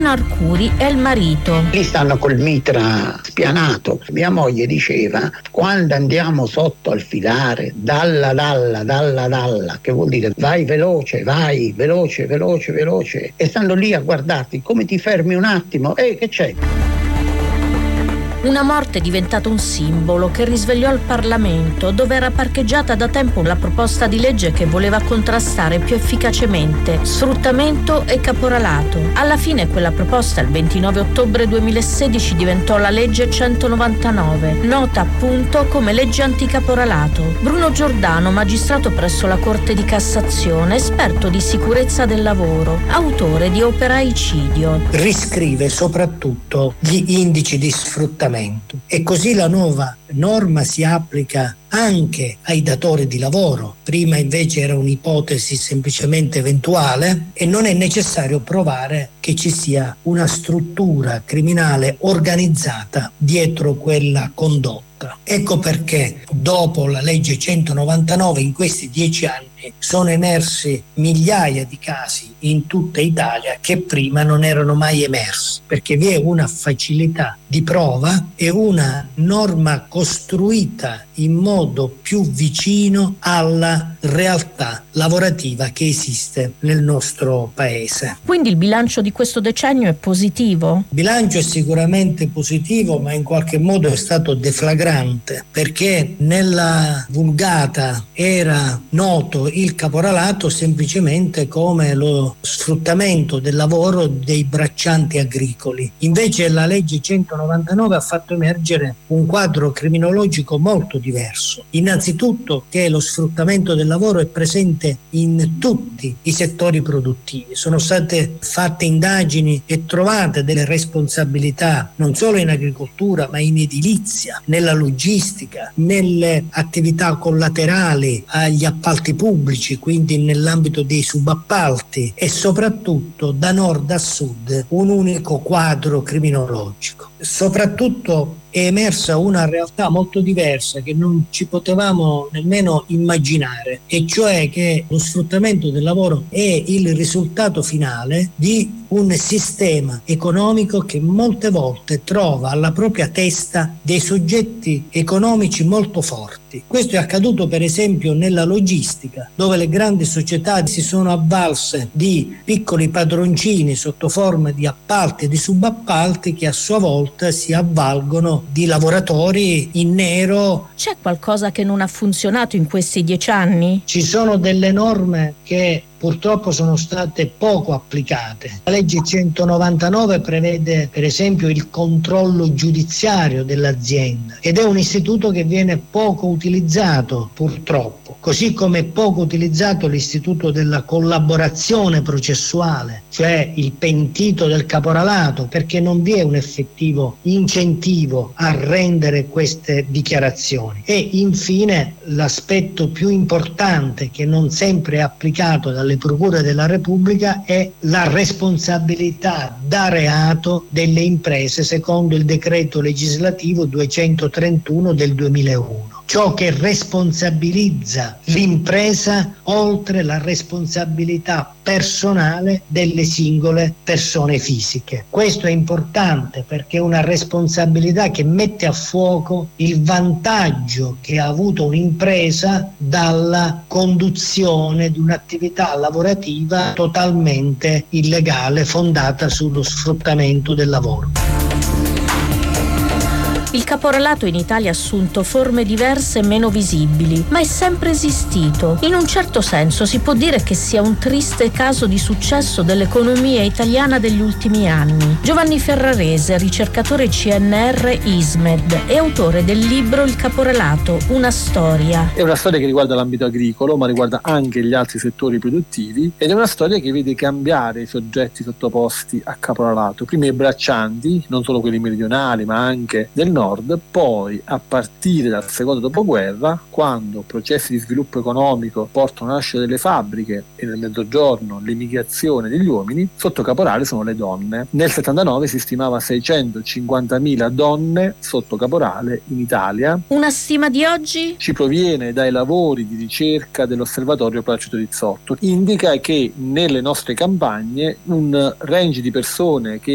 Arcuri è il marito. Lì stanno col mitra spianato. Mia moglie diceva: quando andiamo sotto al filare, dalla, che vuol dire vai veloce, e stanno lì a guardarti, come ti fermi un attimo, che c'è? Una morte diventata un simbolo che risvegliò il Parlamento, dove era parcheggiata da tempo la proposta di legge che voleva contrastare più efficacemente sfruttamento e caporalato. Alla fine quella proposta, il 29 ottobre 2016, diventò la legge 199, nota appunto come legge anticaporalato. Bruno Giordano, magistrato presso la Corte di Cassazione, esperto di sicurezza del lavoro, autore di Operaicidio. Riscrive soprattutto gli indici di sfruttamento e così la nuova norma si applica anche ai datori di lavoro. Prima invece era un'ipotesi semplicemente eventuale e non è necessario provare che ci sia una struttura criminale organizzata dietro quella condotta. Ecco perché dopo la legge 199 in questi 10 anni sono emersi migliaia di casi in tutta Italia che prima non erano mai emersi, perché vi è una facilità di prova e una norma costruita in modo più vicino alla realtà lavorativa che esiste nel nostro paese. Quindi il bilancio di questo decennio è positivo? Il bilancio è sicuramente positivo, ma in qualche modo è stato deflagrante, perché nella vulgata era noto il caporalato semplicemente come lo sfruttamento del lavoro dei braccianti agricoli. Invece la legge 199 ha fatto emergere un quadro criminologico molto diverso. Innanzitutto che lo sfruttamento del lavoro è presente in tutti i settori produttivi. Sono state fatte indagini e trovate delle responsabilità non solo in agricoltura ma in edilizia, nella logistica, nelle attività collaterali agli appalti pubblici, quindi nell'ambito dei subappalti, e soprattutto da nord a sud un unico quadro criminologico. Soprattutto è emersa una realtà molto diversa che non ci potevamo nemmeno immaginare, e cioè che lo sfruttamento del lavoro è il risultato finale di un sistema economico che molte volte trova alla propria testa dei soggetti economici molto forti. Questo è accaduto per esempio nella logistica, dove le grandi società si sono avvalse di piccoli padroncini sotto forma di appalti e di subappalti che a sua volta si avvalgono di lavoratori in nero. C'è qualcosa che non ha funzionato in questi 10 anni? Ci sono delle norme che purtroppo sono state poco applicate. La legge 199 prevede per esempio il controllo giudiziario dell'azienda ed è un istituto che viene poco utilizzato purtroppo, così come è poco utilizzato l'istituto della collaborazione processuale, cioè il pentito del caporalato, perché non vi è un effettivo incentivo a rendere queste dichiarazioni. E infine l'aspetto più importante, che non sempre è applicato dalle procure della Repubblica, è la responsabilità da reato delle imprese secondo il decreto legislativo 231 del 2001. Ciò che responsabilizza l'impresa oltre la responsabilità personale delle singole persone fisiche. Questo è importante perché è una responsabilità che mette a fuoco il vantaggio che ha avuto un'impresa dalla conduzione di un'attività lavorativa totalmente illegale fondata sullo sfruttamento del lavoro. Il caporalato in Italia ha assunto forme diverse e meno visibili, ma è sempre esistito. In un certo senso si può dire che sia un triste caso di successo dell'economia italiana degli ultimi anni. Giovanni Ferrarese, ricercatore CNR ISMED e autore del libro Il caporalato, una storia. È una storia che riguarda l'ambito agricolo, ma riguarda anche gli altri settori produttivi, ed è una storia che vede cambiare i soggetti sottoposti a caporalato. Prima i braccianti, non solo quelli meridionali, ma anche del nord, poi a partire dal secondo dopoguerra, quando processi di sviluppo economico portano a nascere delle fabbriche e nel mezzogiorno l'emigrazione degli uomini, sotto caporale sono le donne. Nel 79 si stimava 650.000 donne sotto caporale in Italia. Una stima di oggi? Ci proviene dai lavori di ricerca dell'Osservatorio Placido Rizzotto. Indica che nelle nostre campagne un range di persone che